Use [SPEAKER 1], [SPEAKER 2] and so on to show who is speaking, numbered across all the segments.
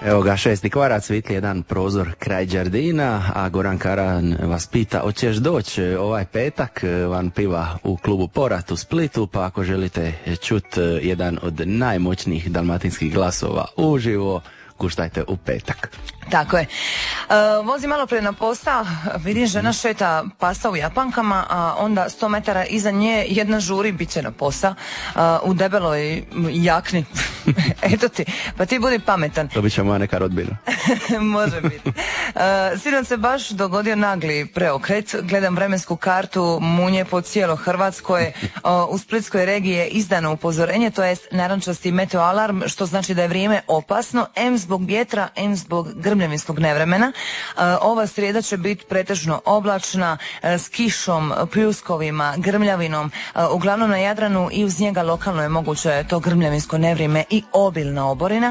[SPEAKER 1] Evo ga, 6. kvarac, svijetli jedan prozor kraj Đardina, a Goran Karan vas pita, hoćeš doći ovaj petak, van piva u klubu Porat u Splitu, pa ako želite čuti jedan od najmoćnijih dalmatinskih glasova uživo, guštajte u petak.
[SPEAKER 2] Tako je. Vozi malo prije na posao, vidim žena šeta pasa u japankama, a onda 100 metara iza nje jedna žuri bit će na posao u debeloj jakni. Eto ti, pa ti budi pametan.
[SPEAKER 1] To bit će moja neka rodbina.
[SPEAKER 2] Može biti. Sinoć se baš dogodio nagli preokret. Gledam vremensku kartu, munje po cijelo Hrvatskoj. U Splitskoj regiji je izdano upozorenje, to jest narančasti meteoalarm, što znači da je vrijeme opasno, em zbog vjetra, em zbog grmljavinskog nevremena. Ova srijeda će biti pretežno oblačna, s kišom, pljuskovima, grmljavinom, uglavnom na Jadranu i uz njega lokalno je moguće to grmljavinsko nevrijeme i obilna oborina.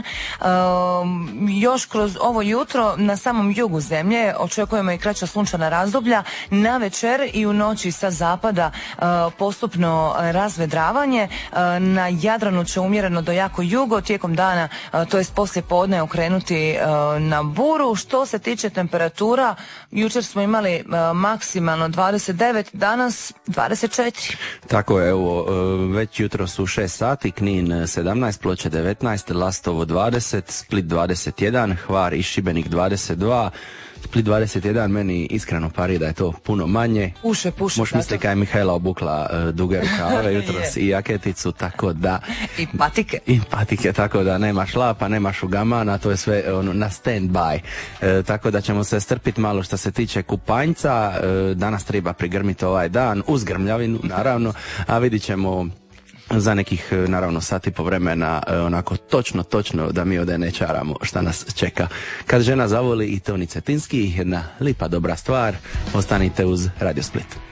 [SPEAKER 2] Još kroz ovo jutro na samom jugu zemlje očekujemo i kraća sunčana razdoblja, na večer i u noći sa zapada postupno razvedravanje. Na Jadranu će umjereno do jako jugo tijekom dana, to jest poslije podne okrenuti na buru. Što se tiče temperatura, jučer smo imali maksimalno 29, danas 24.
[SPEAKER 1] Tako je, evo, već jutro su 6 sati, Knin 17, Ploče 19, Lastovo 20, Split 21, Hvar i Šibenik 22, Split 21, meni iskreno pari da je to puno manje.
[SPEAKER 2] Puše.
[SPEAKER 1] Možeš misliti kada je Mihajla obukla duge rukave jutros i jaketicu, tako da...
[SPEAKER 2] I patike.
[SPEAKER 1] I patike, tako da nema šlapa, nema šugamana, to je sve na stand by. Tako da ćemo se strpiti malo što se tiče kupanjca. Danas treba prigrmiti ovaj dan, uz grmljavinu, naravno, a vidit ćemo za nekih, naravno, sati po vremena, onako točno da mi ovdje ne čaramo šta nas čeka. Kad žena zavoli, i Toni Cetinski, jedna lipa dobra stvar, ostanite uz Radio Split.